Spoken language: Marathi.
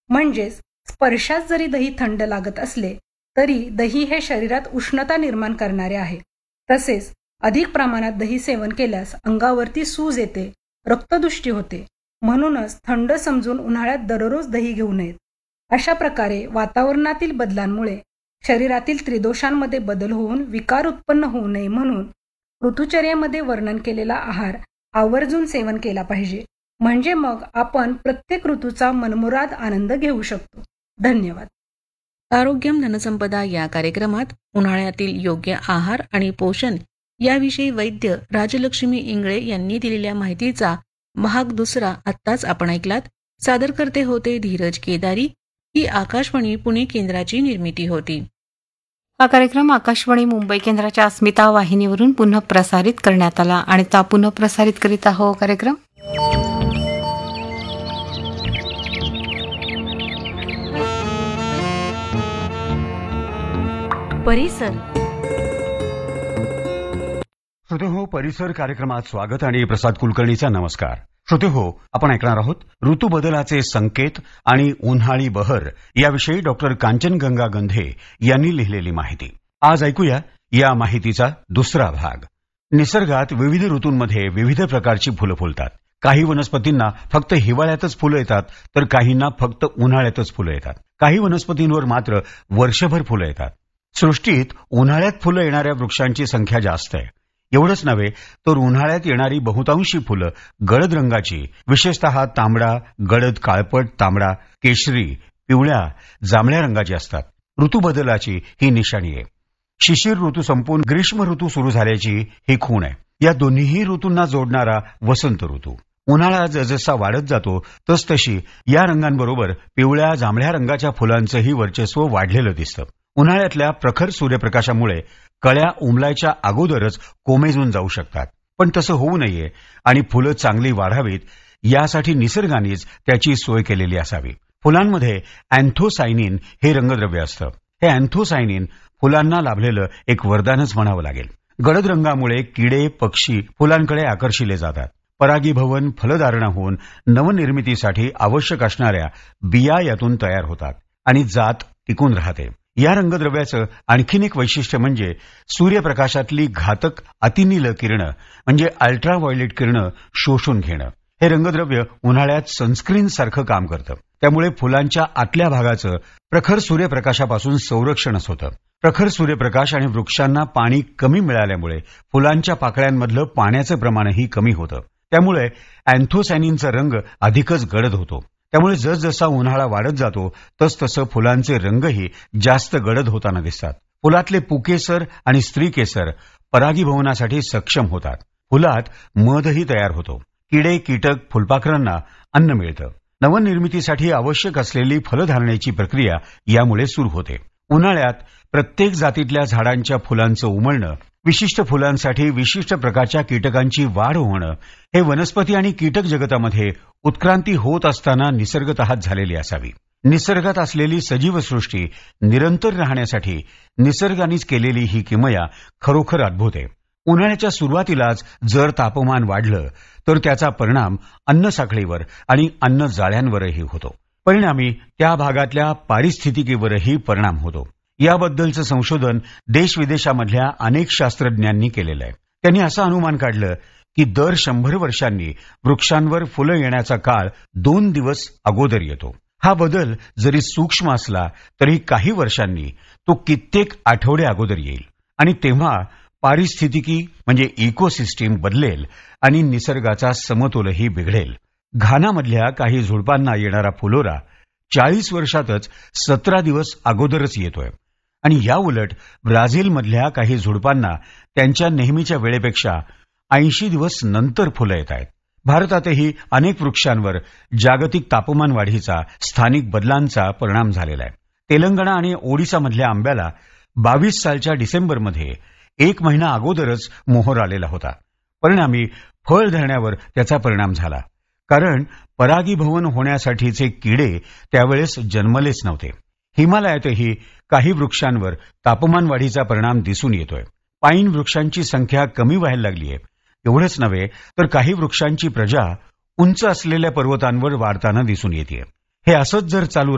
म्हणजेच स्पर्शात जरी दही थंड लागत असले तरी दही हे शरीरात उष्णता निर्माण करणारे आहे. तसेच अधिक प्रमाणात दही सेवन केल्यास अंगावरती सूज येते, रक्तदृष्टी होते. म्हणूनच थंड समजून उन्हाळ्यात दररोज दही घेऊ नयेत. अशा प्रकारे वातावरणातील बदलांमुळे शरीरातील त्रिदोषांमध्ये बदल होऊन विकार उत्पन्न होऊ नये म्हणून ऋतुचर्येमध्ये वर्णन केलेला आहार आवर्जून सेवन केला पाहिजे. म्हणजे मग आपण प्रत्येक ऋतूचा मनमुराद आनंद घेऊ शकतो. धन्यवाद. आरोग्यम धनसंपदा या कार्यक्रमात उन्हाळ्यातील योग्य आहार आणि पोषण याविषयी वैद्य राजलक्ष्मी इंगळे यांनी दिलेल्या माहितीचा भाग दुसरा आत्ताच आपण ऐकलात. सादरकर्ते होते धीरज केदारी. ही आकाशवाणी पुणे केंद्राची निर्मिती होती. हा कार्यक्रम आकाशवाणी मुंबई केंद्राच्या अस्मिता वाहिनीवरून पुनः प्रसारित करण्यात आला आणि ता पुनः प्रसारित करीत आहो कार्यक्रम परिसर. श्रोतेहो, परिसर कार्यक्रमात स्वागत आणि प्रसाद कुलकर्णीचा नमस्कार. श्रोतेहो, आपण ऐकणार आहोत ऋतू बदलाचे संकेत आणि उन्हाळी बहर याविषयी डॉक्टर कांचनगंगा गंधे यांनी लिहिलेली माहिती. आज ऐकूया या माहितीचा दुसरा भाग. निसर्गात विविध ऋतूंमध्ये विविध प्रकारची फुलं फुलतात. काही वनस्पतींना फक्त हिवाळ्यातच फुलं येतात तर काहींना फक्त उन्हाळ्यातच फुलं येतात. काही वनस्पतींवर मात्र वर्षभर फुलं येतात. सृष्टीत उन्हाळ्यात फुलं येणाऱ्या वृक्षांची संख्या जास्त आहे. एवढंच नव्हे तर उन्हाळ्यात येणारी बहुतांशी फुलं गडद रंगाची, विशेषतः तांबडा, गडद काळपट तांबडा, केशरी, पिवळ्या, जांभळ्या रंगाची असतात. ऋतू बदलाची ही निशाणी आहे. शिशिर ऋतू संपून ग्रीष्म ऋतू सुरू झाल्याची ही खूण आहे. या दोन्हीही ऋतूंना जोडणारा वसंत ऋतू. उन्हाळा जसजसा वाढत जातो तसतशी या रंगांबरोबर पिवळ्या जांभळ्या रंगाच्या फुलांचंही वर्चस्व वाढलेलं दिसतं. उन्हाळ्यातल्या प्रखर सूर्यप्रकाशामुळे कळ्या उमलायच्या अगोदरच कोमेजून जाऊ शकतात. पण तसं होऊ नये आणि फुलं चांगली वाढावीत यासाठी निसर्गानेच त्याची सोय केलेली असावी. फुलांमध्ये अँथोसायनिन हे रंगद्रव्य असतं. हे अँथोसायनिन फुलांना लाभलेलं एक वरदानच म्हणावं लागेल. गडद रंगामुळे किडे पक्षी फुलांकडे आकर्षिले जातात. परागीभवन, फलधारणा होऊन नवनिर्मितीसाठी आवश्यक असणाऱ्या बिया यातून तयार होतात आणि जात टिकून राहते. या रंगद्रव्याचं आणखीन एक वैशिष्ट्य म्हणजे सूर्यप्रकाशातली घातक अतिनील किरणं म्हणजे अल्ट्राव्हायोलेट किरणं शोषून घेणं. हे रंगद्रव्य उन्हाळ्यात सनस्क्रीन सारखं काम करतं. त्यामुळे फुलांच्या आतल्या भागाचं प्रखर सूर्यप्रकाशापासून संरक्षणच होतं. प्रखर सूर्यप्रकाश आणि वृक्षांना पाणी कमी मिळाल्यामुळे फुलांच्या पाकळ्यांमधलं पाण्याचं प्रमाणही कमी होतं. त्यामुळे अँथोसायनिनचा रंग अधिकच गडद होतो. त्यामुळे जसजसा उन्हाळा वाढत जातो तसतसं फुलांचे रंगही जास्त गडद होताना दिसतात. फुलातले पुकेसर आणि स्त्रीकेसर परागीभवनासाठी सक्षम होतात. फुलात मधही तयार होतो. किडे कीटक फुलपाखरांना अन्न मिळतं. नवनिर्मितीसाठी आवश्यक असलेली फलधारणेची प्रक्रिया यामुळे सुरू होते. उन्हाळ्यात प्रत्येक जातीतल्या झाडांच्या फुलांचं उमलणं, विशिष्ट फुलांसाठी विशिष्ट प्रकारच्या कीटकांची वाढ होणं हे वनस्पती आणि कीटक जगतामध्ये उत्क्रांती होत असताना निसर्गतःच झालेली असावी. निसर्गात असलेली सजीव सृष्टी निरंतर राहण्यासाठी निसर्गानेच केलेली ही किमया खरोखर अद्भुत आहे. उन्हाळ्याच्या सुरुवातीलाच जर तापमान वाढलं तर त्याचा परिणाम अन्नसाखळीवर आणि अन्न जाळ्यांवरही होतो. परिणामी त्या भागातल्या पारिस्थितिकीवरही परिणाम होतो. याबद्दलचं संशोधन देशविदेशामधल्या अनेक शास्त्रज्ञांनी केलेलं आहे. त्यांनी असं अनुमान काढलं की दर 100 वर्षांनी वृक्षांवर फुलं येण्याचा काळ 2 दिवस अगोदर येतो. हा बदल जरी सूक्ष्म असला तरी काही वर्षांनी तो कित्येक आठवडे अगोदर येईल आणि तेव्हा पारिस्थितिकी म्हणजे इकोसिस्टीम बदलेल आणि निसर्गाचा समतोलही बिघडेल. घानामधल्या काही झुडपांना येणारा फुलोरा 40 वर्षातच 17 दिवस अगोदरच येतोय आणि या उलट ब्राझीलमधल्या काही झुडपांना त्यांच्या नेहमीच्या वेळेपेक्षा 80 दिवस नंतर फुलं येत आहेत. भारतातही अनेक वृक्षांवर जागतिक तापमान वाढीचा, स्थानिक बदलांचा परिणाम झालेला आहे. तेलंगणा आणि ओडिसामधल्या आंब्याला 22 सालच्या डिसेंबरमध्ये 1 महिना अगोदरच मोहर आलेला होता. परिणामी फळ धरण्यावर त्याचा परिणाम झाला. कारण परागीभवन होण्यासाठीचे किडे त्यावेळेस जन्मलेच नव्हते. हिमालयातही काही वृक्षांवर तापमान वाढीचा परिणाम दिसून येतोय. पाईन वृक्षांची संख्या कमी व्हायला लागली आहे. एवढंच नव्हे तर काही वृक्षांची प्रजा उंच असलेल्या पर्वतांवर वाढताना दिसून येते. हे असंच जर चालू